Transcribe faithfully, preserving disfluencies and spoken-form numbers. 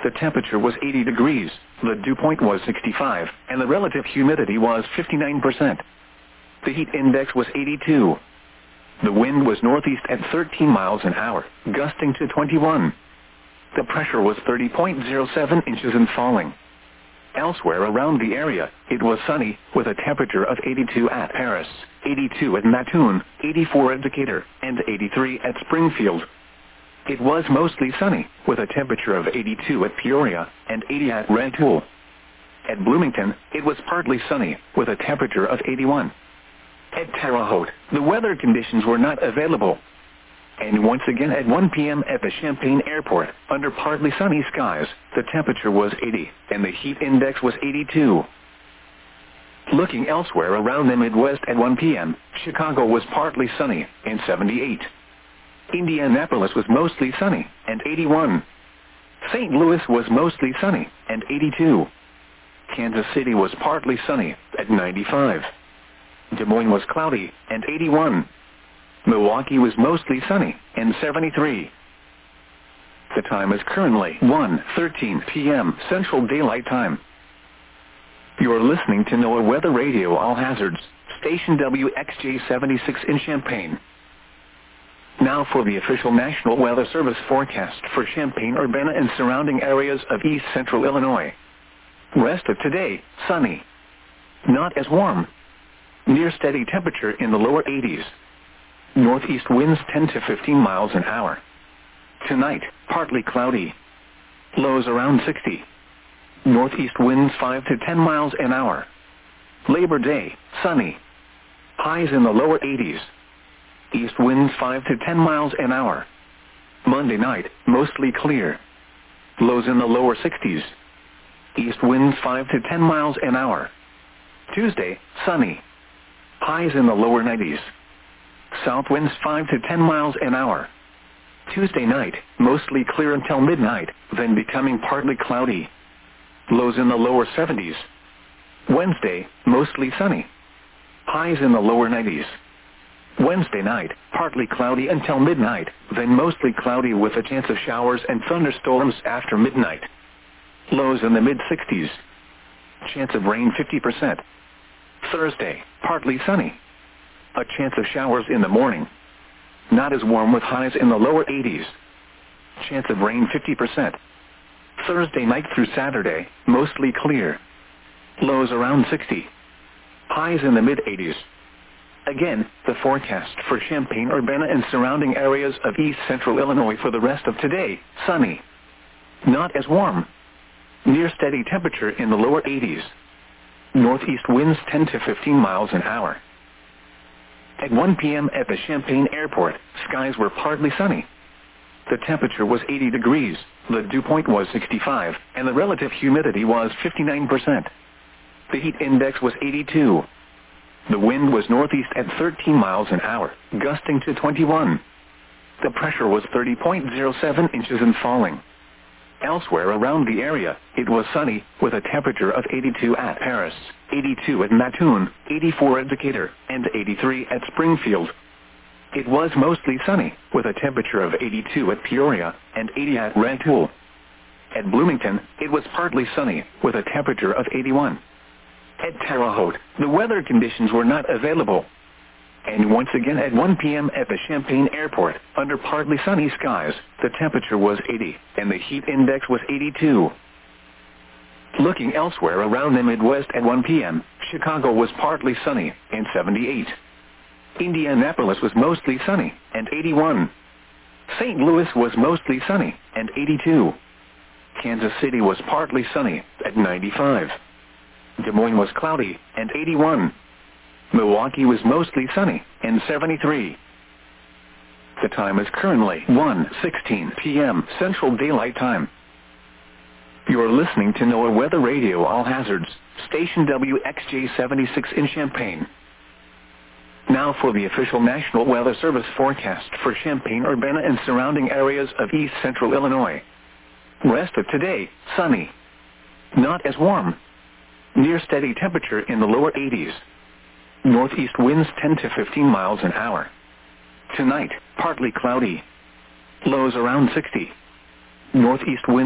The temperature was eighty degrees, the dew point was sixty-five, and the relative humidity was fifty-nine percent. The heat index was eighty-two. The wind was northeast at thirteen miles an hour, gusting to twenty-one. The pressure was thirty point zero seven inches and falling. Elsewhere around the area, it was sunny, with a temperature of eighty-two at Paris, eighty-two at Mattoon, eighty-four at Decatur, and eighty-three at Springfield. It was mostly sunny, with a temperature of eighty-two at Peoria, and eighty at Rantoul. At Bloomington, it was partly sunny, with a temperature of eighty-one. At Terre Haute, the weather conditions were not available. And once again at one p m at the Champaign Airport, under partly sunny skies, the temperature was eighty, and the heat index was eighty-two. Looking elsewhere around the Midwest at one p m, Chicago was partly sunny, and seventy-eight. Indianapolis was mostly sunny, and eighty-one. Saint Louis was mostly sunny, and eighty-two. Kansas City was partly sunny, at ninety-five. Des Moines was cloudy, and eighty-one. Milwaukee was mostly sunny, and seventy-three. The time is currently one thirteen p m Central Daylight Time. You are listening to NOAA Weather Radio All Hazards, station W X J seventy-six in Champaign. Now for the official National Weather Service forecast for Champaign-Urbana and surrounding areas of east central Illinois. Rest of today, sunny. Not as warm. Near steady temperature in the lower eighties. Northeast winds ten to fifteen miles an hour. Tonight, partly cloudy. Lows around sixty. Northeast winds five to ten miles an hour. Labor Day, sunny. Highs in the lower eighties. East winds five to ten miles an hour. Monday night, mostly clear. Lows in the lower sixties. East winds five to ten miles an hour. Tuesday, sunny. Highs in the lower nineties. South winds five to ten miles an hour. Tuesday night, mostly clear until midnight, then becoming partly cloudy. Lows in the lower seventies. Wednesday, mostly sunny. Highs in the lower nineties. Wednesday night, partly cloudy until midnight, then mostly cloudy with a chance of showers and thunderstorms after midnight. Lows in the mid-sixties. Chance of rain fifty percent. Thursday, partly sunny. A chance of showers in the morning. Not as warm with highs in the lower eighties. Chance of rain fifty percent. Thursday night through Saturday, mostly clear. Lows around sixty. Highs in the mid-eighties. Again, the forecast for Champaign-Urbana and surrounding areas of east central Illinois for the rest of today, sunny. Not as warm. Near steady temperature in the lower eighties. Northeast winds ten to fifteen miles an hour. At one p m at the Champaign Airport, skies were partly sunny. The temperature was eighty degrees, the dew point was sixty-five, and the relative humidity was fifty-nine percent. The heat index was eighty-two. The wind was northeast at thirteen miles an hour, gusting to twenty-one. The pressure was thirty point zero seven inches and falling. Elsewhere around the area, it was sunny, with a temperature of eighty-two at Paris, eighty-two at Mattoon, eighty-four at Decatur, and eighty-three at Springfield. It was mostly sunny, with a temperature of eighty-two at Peoria, and eighty at Rantoul. At Bloomington, it was partly sunny, with a temperature of eighty-one. At Terre Haute, the weather conditions were not available. And once again at one p m at the Champaign Airport, under partly sunny skies, the temperature was eighty, and the heat index was eighty-two. Looking elsewhere around the Midwest at one p m, Chicago was partly sunny, and seventy-eight. Indianapolis was mostly sunny, and eighty-one. Saint Louis was mostly sunny, and eighty-two. Kansas City was partly sunny, at ninety-five. Des Moines was cloudy, and eighty-one. Milwaukee was mostly sunny, and seventy-three. The time is currently one sixteen p m Central Daylight Time. You are listening to NOAA Weather Radio All Hazards, station W X J seventy-six in Champaign. Now for the official National Weather Service forecast for Champaign-Urbana and surrounding areas of east central Illinois. Rest of today, sunny. Not as warm. Near steady temperature in the lower eighties. Northeast winds ten to fifteen miles an hour. Tonight, partly cloudy. Lows around sixty. Northeast winds